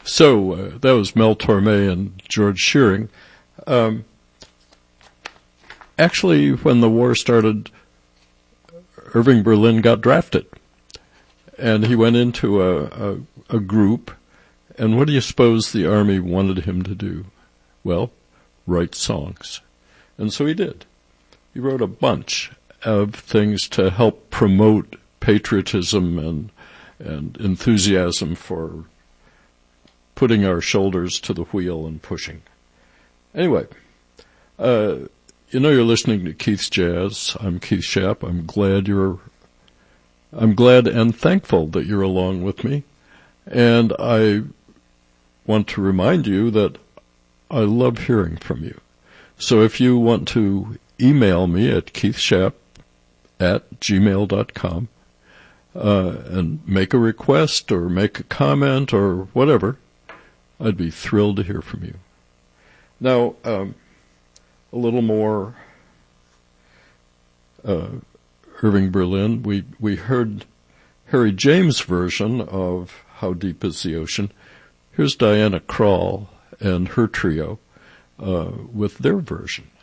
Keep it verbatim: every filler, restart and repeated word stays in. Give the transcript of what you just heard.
So uh, that was Mel Torme and George Shearing. Um, actually, when the war started, Irving Berlin got drafted. And he went into a, a, a group. And what do you suppose the Army wanted him to do? Well, write songs. And so he did. He wrote a bunch of things to help promote patriotism and and enthusiasm for putting our shoulders to the wheel and pushing. Anyway, uh, you know you're listening to Keith's Jazz. I'm Keith Schaap. I'm glad you're, I'm glad and thankful that you're along with me. And I want to remind you that I love hearing from you. So if you want to email me at keithschaap at gmail dot com, Uh, and make a request or make a comment or whatever, I'd be thrilled to hear from you. Now, um, a little more uh, Irving Berlin. We we heard Harry James' version of How Deep Is the Ocean. Here's Diana Krall and her trio uh, with their version.